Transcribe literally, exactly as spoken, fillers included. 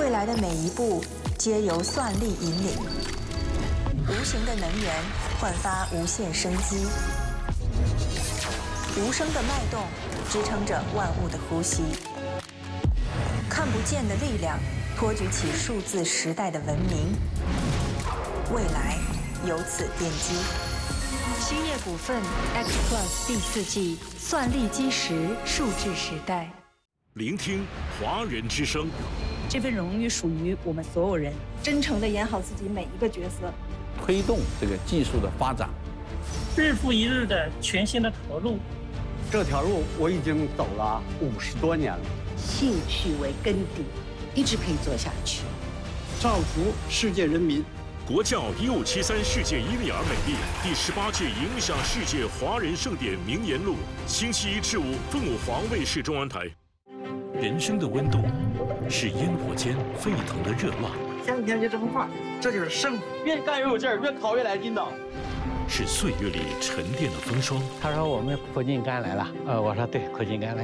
未来的每一步皆由算力引领，无形的能源焕发无限生机，无声的脉动支撑着万物的呼吸，看不见的力量托举起数字时代的文明，未来由此奠基。兴业股份 X Plus 第四季算力基石数字时代， 聆听华人之声。 这份荣誉属于我们所有人， 真诚地演好自己每一个角色， 推动这个技术的发展， 日复一日的全新的投入。 这条路我已经走了五十多年了， 兴趣为根底，一直可以做下去。 造福世界人民。 国教一五七三世界伊利尔美丽第十八届影响世界华人盛典名言录，星期一至五凤凰卫视中文台。人生的温度是烟火间沸腾的热浪， 向天就这么画，这就是胜负。越干越有劲儿，越考越来劲道。 是岁月里沉淀的风霜。 他说我们苦尽甘来了，呃，我说对，苦尽甘来。